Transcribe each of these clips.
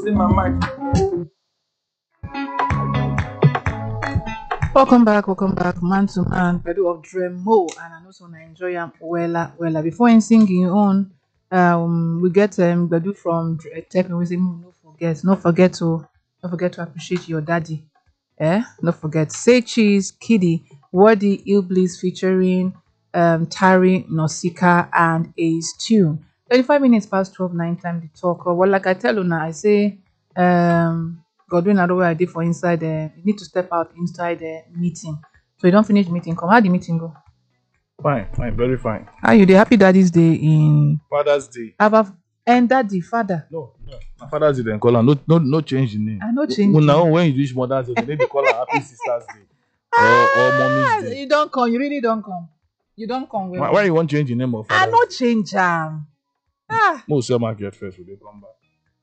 busting my mind. Welcome back, man to man, Bedu of Dremo, and I know so I enjoy am wella. Before I sing your own, we get Bedu from Tech, we say, no forget to appreciate your daddy. Don't forget, Say Cheese, Kiddy, Wordy, Ilbliss featuring Tari, Nosika, and Ace Tune. 25 minutes past 12, 9 time to talk. Well, like I tell you now, I say, Godwin Adowe I did for inside you need to step out inside the meeting. So you don't finish meeting, come. How the meeting go? Fine, very fine. How you the happy daddy's day in Father's Day. and daddy, father. No. My Father's Day then call her. No change the name. I no change Well, the now name. when you reach Mother's Day, they call her Happy Sister's Day or Mommy's Day. You don't come, you really don't come. You don't come well. Why you want change the name of I Father's no Day? change Most sell market first. Will they come back?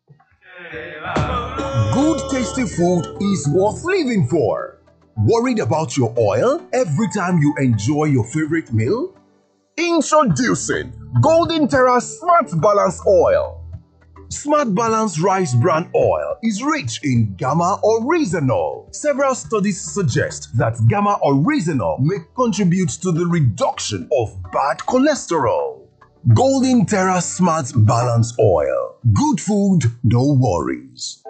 Good tasty food is worth living for. Worried about your oil every time you enjoy your favorite meal? Introducing Golden Terra Smart Balance Oil. Smart Balance Rice Bran Oil is rich in gamma oryzanol. Several studies suggest that gamma oryzanol may contribute to the reduction of bad cholesterol. Golden Terra Smart Balance Oil. Good food, no worries.